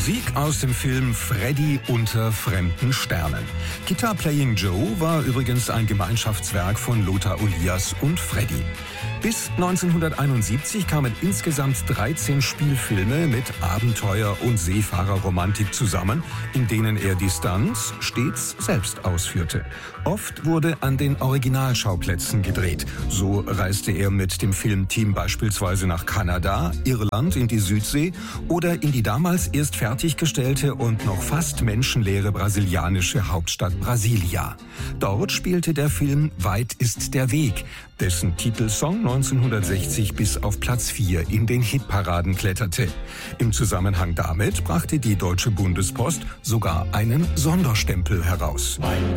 Musik aus dem Film Freddy unter fremden Sternen. Guitar Playing Joe war übrigens ein Gemeinschaftswerk von Lothar Olias und Freddy. Bis 1971 kamen insgesamt 13 Spielfilme mit Abenteuer- und Seefahrerromantik zusammen, in denen er die Stunts stets selbst ausführte. Oft wurde an den Originalschauplätzen gedreht. So reiste er mit dem Filmteam beispielsweise nach Kanada, Irland, in die Südsee oder in die damals erst fertiggestellte und noch fast menschenleere brasilianische Hauptstadt Brasilia. Dort spielte der Film Weit ist der Weg, dessen Titelsong 1960 bis auf Platz 4 in den Hitparaden kletterte. Im Zusammenhang damit brachte die Deutsche Bundespost sogar einen Sonderstempel heraus.